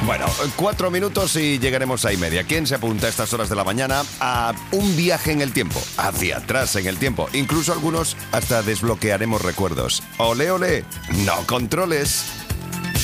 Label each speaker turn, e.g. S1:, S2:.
S1: Bueno, 4 minutos y llegaremos a 1:30. ¿Quién se apunta a estas horas de la mañana a un viaje en el tiempo? Hacia atrás en el tiempo. Incluso algunos hasta desbloquearemos recuerdos. ¡Ole, ole! ¡No controles!